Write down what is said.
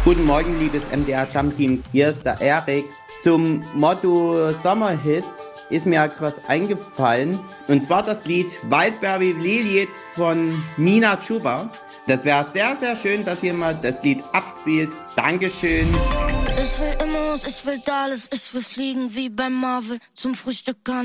Guten Morgen, liebes MDR-Stammteam. Hier ist der Erik. Zum Motto Sommerhits ist mir etwas eingefallen. Und zwar das Lied Wildberry Lily von Nina Chuba. Das wäre sehr, sehr schön, dass jemand das Lied abspielt. Dankeschön. Ich will Immos, ich will Dallas, ich will fliegen wie bei Marvel. Zum Frühstück kann